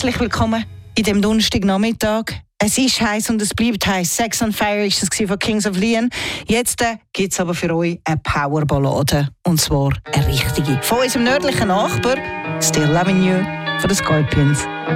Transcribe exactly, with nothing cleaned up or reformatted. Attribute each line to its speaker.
Speaker 1: Herzlich willkommen in dem Donnerstagnachmittag. Es ist heiß und es bleibt heiß. Sex on Fire ist das von Kings of Leon. Jetzt äh, gibt es aber für euch eine Powerballade. Und zwar eine richtige. Von unserem nördlichen Nachbar, Still Loving You, von den Scorpions.